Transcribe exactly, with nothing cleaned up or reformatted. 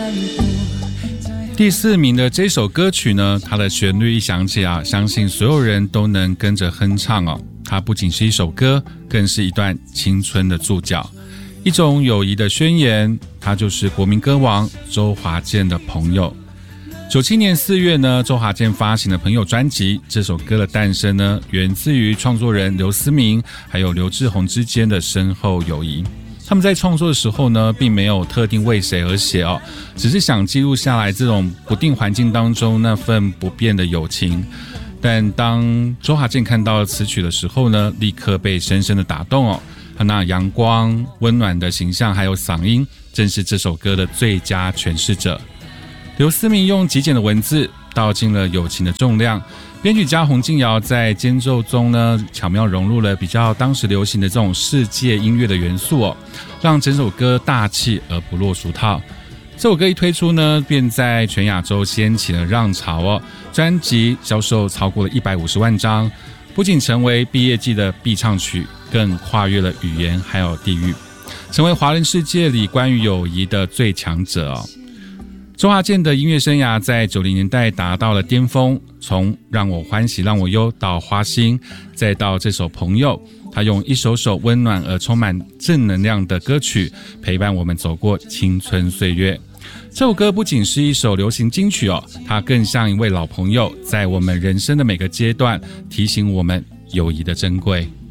第四名的这首歌曲呢，它的旋律一响起啊，相信所有人都能跟着哼唱哦。它不仅是一首歌，更是一段青春的注脚，一种友谊的宣言。它就是国民歌王周华健的《朋友》。九七年四月呢，周华健发行了《朋友》专辑。这首歌的诞生呢，源自于创作人刘思明还有刘志宏之间的深厚友谊。他们在创作的时候呢，并没有特定为谁而写哦，只是想记录下来这种不定环境当中那份不变的友情。但当周华健看到词曲的时候呢，立刻被深深的打动哦。他那阳光温暖的形象还有嗓音，正是这首歌的最佳诠释者。刘思明用极简的文字道尽了友情的重量，编曲家洪敬尧在间奏中呢，巧妙融入了比较当时流行的这种世界音乐的元素哦，让整首歌大气而不落俗套。这首歌一推出呢，便在全亚洲掀起了浪潮哦，专辑销售超过了一百五十万张，不仅成为毕业季的必唱曲，更跨越了语言还有地域，成为华人世界里关于友谊的最强者哦。周华健的音乐生涯在九零年代达到了巅峰，从让我欢喜让我忧到花心，再到这首朋友，他用一首首温暖而充满正能量的歌曲陪伴我们走过青春岁月。这首歌不仅是一首流行金曲哦，它更像一位老朋友，在我们人生的每个阶段提醒我们友谊的珍贵。